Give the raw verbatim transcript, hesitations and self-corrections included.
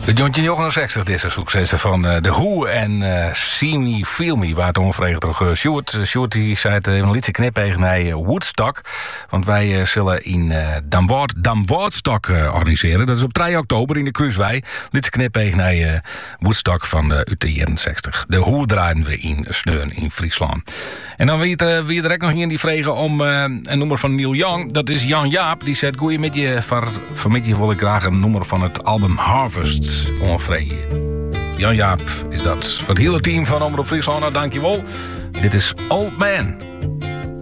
negentien negenenzestig, dit is een succes van uh, The Who en uh, See Me, Feel Me. Waar het onvregen terug uh, Sjoerd. Sjoerd die zei het even een liedje knippen naar uh, Woodstock. Want wij uh, zullen in uh, Damwoord, Damwoordstock uh, organiseren. Dat is op drie oktober in de Kruiswei. Liedje knippen naar uh, Woodstock van uh, U T eenenzestig. The Who draaien we in Sneun in Friesland. En dan wie er uh, direct nog hier die vregen om uh, een nummer van Neil Young. Dat is Jan Jaap. Die zegt, goeie met je, vanmiddag wil ik graag een nummer van het album Harvest onvreden. Jan Jaap is dat. Voor het hele team van Omroep Friesland, dankjewel. Dit is Old Man.